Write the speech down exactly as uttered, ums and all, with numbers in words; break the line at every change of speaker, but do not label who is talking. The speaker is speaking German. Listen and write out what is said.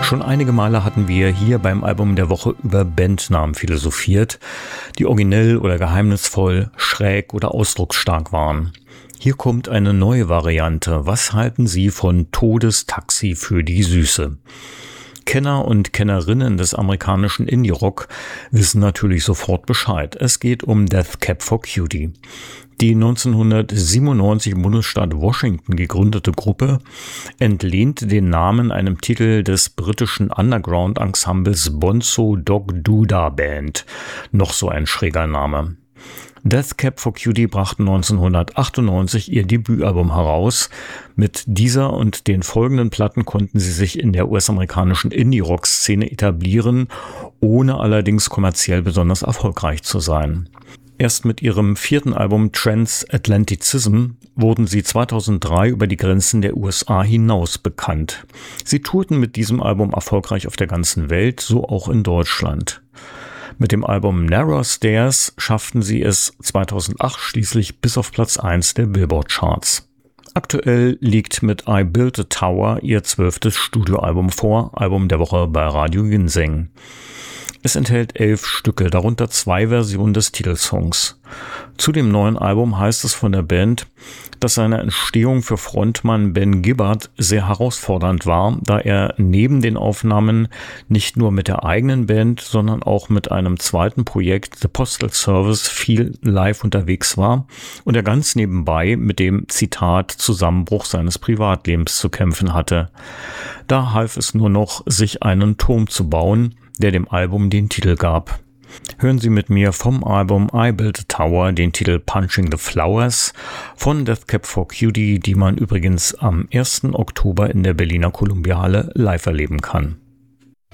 Schon einige Male hatten wir hier beim Album der Woche über Bandnamen philosophiert, die originell oder geheimnisvoll, schräg oder ausdrucksstark waren. Hier kommt eine neue Variante. Was halten Sie von Todestaxi für die Süße? Kenner und Kennerinnen des amerikanischen Indie-Rock wissen natürlich sofort Bescheid. Es geht um Death Cab for Cutie. Die neunzehnhundertsiebenundneunzig im Bundesstaat Washington gegründete Gruppe entlehnt den Namen einem Titel des britischen Underground-Ensembles Bonzo Dog Doodah Band. Noch so ein schräger Name. Death Cab for Cutie brachten neunzehnhundertachtundneunzig ihr Debütalbum heraus. Mit dieser und den folgenden Platten konnten sie sich in der U S-amerikanischen Indie-Rock-Szene etablieren, ohne allerdings kommerziell besonders erfolgreich zu sein. Erst mit ihrem vierten Album Transatlanticism wurden sie zweitausenddrei über die Grenzen der U S A hinaus bekannt. Sie tourten mit diesem Album erfolgreich auf der ganzen Welt, so auch in Deutschland. Mit dem Album Narrow Stairs schafften sie es zweitausendacht schließlich bis auf Platz eins der Billboard-Charts. Aktuell liegt mit I Built a Tower ihr zwölftes Studioalbum vor, Album der Woche bei Radio Ginseng. Es enthält elf Stücke, darunter zwei Versionen des Titelsongs. Zu dem neuen Album heißt es von der Band, dass seine Entstehung für Frontmann Ben Gibbard sehr herausfordernd war, da er neben den Aufnahmen nicht nur mit der eigenen Band, sondern auch mit einem zweiten Projekt, The Postal Service, viel live unterwegs war und er ganz nebenbei mit dem, Zitat, Zusammenbruch seines Privatlebens zu kämpfen hatte. Da half es nur noch, sich einen Turm zu bauen, der dem Album den Titel gab. Hören Sie mit mir vom Album I Built a Tower den Titel Punching the Flowers von Death Cab for Cutie, die man übrigens am ersten Oktober in der Berliner Columbia Halle live erleben kann.